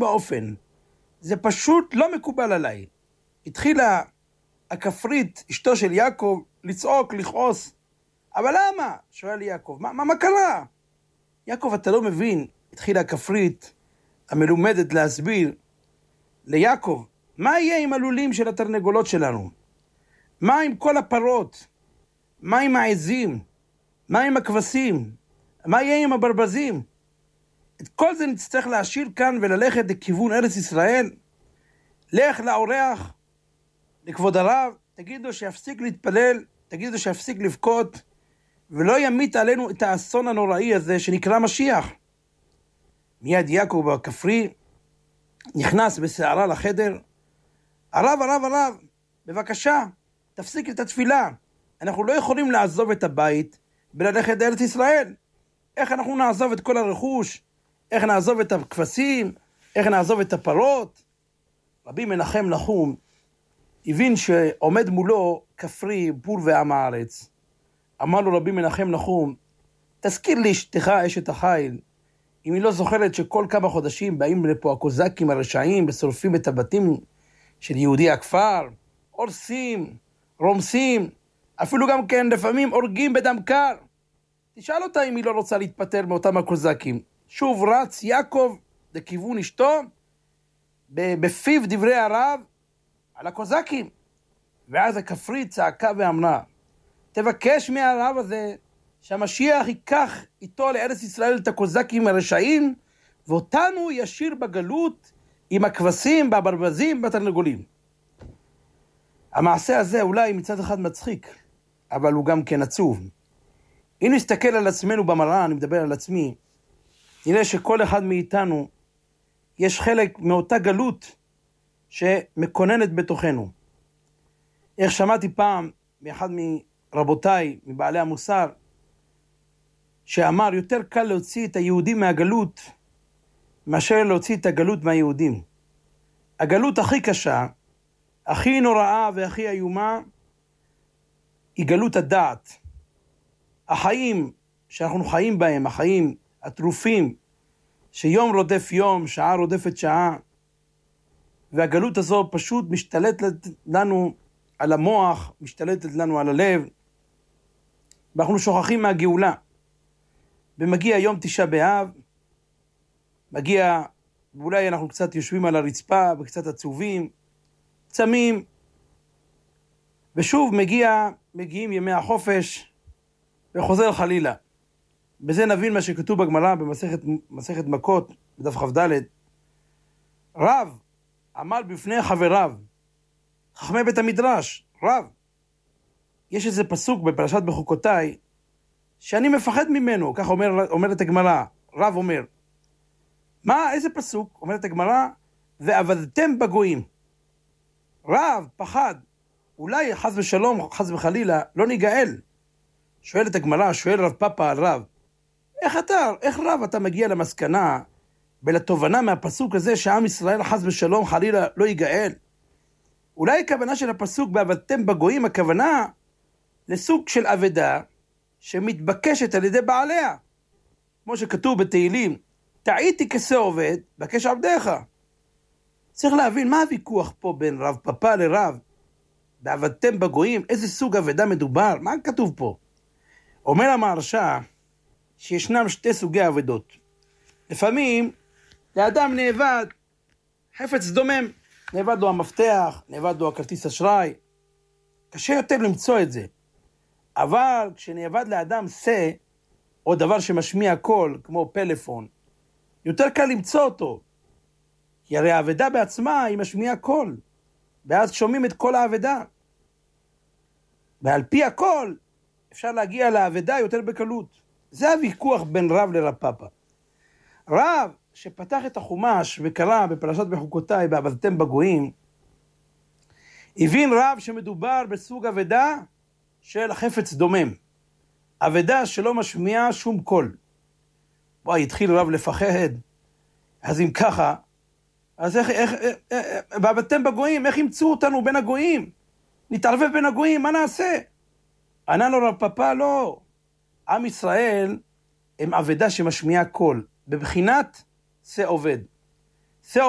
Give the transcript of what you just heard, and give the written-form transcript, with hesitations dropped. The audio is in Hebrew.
בשום ואופן. זה פשוט לא מקובל עליי. התחילה הכפרית, אשתו של יעקב, לצעוק, לכעוס. אבל למה? שואל יעקב, מה קרה? יעקב, אתה לא מבין. התחילה הכפרית המלומדת להסביר ליעקב, מה יהיה עם הלולים של התרנגולות שלנו? מה עם כל הפרות? מה עם העזים? מה עם הכבשים? מה יהיה עם הברבזים? את כל זה נצטרך להשאיר כאן וללכת לכיוון ארץ ישראל. לך לאורח, לכבוד הרב, תגידו שיפסיק להתפלל, תגידו שיפסיק לבכות, ולא ימיט עלינו את האסון הנוראי הזה שנקרא משיח. מיד יעקב הכפרי נכנס בסערה לחדר. הרב, בבקשה, תפסיק את התפילה. אנחנו לא יכולים לעזוב את הבית וללכת לארץ ישראל. איך אנחנו נעזוב את כל הרכוש? איך נעזוב את הכבשים? איך נעזוב את הפרות? רבי מנחם נחום הבין שעומד מולו כפרי בור ועם הארץ. אמר לו רבי מנחם נחום, תזכיר לי אשתך אשת החיל, אם היא לא זוכרת שכל כמה חודשים באים לפה הקוזקים הרשעים ושורפים את הבתים של יהודי הכפר, הורסים, רומסים, אפילו גם כן לפעמים הורגים בדם קר. תשאל אותה אם היא לא רוצה להתפטר מאותם הקוזקים. שוב רץ יעקב לכיוון אשתו, בפיו דברי הרב על הקוזקים. ואז הכפרית צעקה ואמרה, תבקש מהרב הזה שהמשיח ייקח איתו לארץ ישראל את הקוזקים הרשעים, ואותנו ישאיר בגלות עם הכבשים, בברבזים, בתרנגולים. המעשה הזה אולי מצד אחד מצחיק, אבל הוא גם כן עצוב. אם נסתכל על עצמנו במראה, אני מדבר על עצמי, נראה שכל אחד מאיתנו יש חלק מאותה גלות שמקוננת בתוכנו. איך שמעתי פעם מאחד מרבותיי, מבעלי המוסר, שאמר יותר קל להוציא את היהודים מהגלות מאשר להוציא את הגלות מהיהודים. הגלות הכי קשה, הכי נוראה והכי איומה, היא גלות הדעת. החיים שאנחנו חיים בהם, החיים הטרופים, שיום רודף יום, שעה רודפת שעה, והגלות הזו פשוט משתלטת לנו על המוח, משתלטת לנו על הלב, ואנחנו שוכחים מהגאולה. ומגיע יום תשעה באב, מגיע, ואולי אנחנו קצת יושבים על הרצפה, וקצת עצובים, צמים, ושוב מגיעים ימי החופש, וחוזר חלילה. בזה נבין מה שכתוב בגמרא במסכת מכות, בדף כ"ד. רב עמל בפני חבריו, חכמי בית המדרש, רב. יש איזה פסוק בפרשת בחוקותיי, שאני מפחד ממנו, כך אומרת הגמרא. רב אומר, איזה פסוק? אומרת הגמרא, ועבדתם בגויים. רב פחד, אולי חס ושלום, חס וחלילה, לא ניגאל. שואלת הגמרא, שואל רב פאפה על רב, איך רב אתה מגיע למסקנה ולתובנה מהפסוק הזה שעם ישראל חס ושלום חלילה לא ייגאל? אולי הכוונה של הפסוק בעבדתם בגויים, הכוונה לסוג של עבדה שמתבקשת על ידי בעליה. כמו שכתוב בתהילים, טעיתי כשה עובד, בקש עבדיך. צריך להבין מה הוויכוח פה בין רב פאפה לרב. בעבדתם בגויים, איזה סוג עבדה מדובר? מה כתוב פה? אומר המהרש"א שישנם שתי סוגי עבדות. לפעמים לאדם נאבד חפץ דומם, נאבד לו המפתח, נאבד לו הכרטיס אשראי, קשה יותר למצוא את זה. אבל כשנאבד לאדם שא, או דבר שמשמיע קול, כמו פלאפון, יותר קל למצוא אותו. כי הרי העבדה בעצמה היא משמיעה קול, ואז שומעים את כל העבדה. ועל פי הקול אפשר להגיע לעבדה יותר בקלות. זה הוויכוח בין רב לרב פאפה. רב שפתח את החומש וקרא בפרשת בחוקותיי, בעבדתם בגויים, הבין רב שמדובר בסוג עבדה של חפץ דומם. עבדה שלא משמיעה שום קול. התחיל רב לפחד. אז אם ככה, אז בעבדתם בגויים, איך ימצאו אותנו בין הגויים? נתערבב בין הגויים, מה נעשה? ענה לו רב פאפה, לא. עם ישראל הם עבדה שמשמיעה קול, בבחינת שא עובד.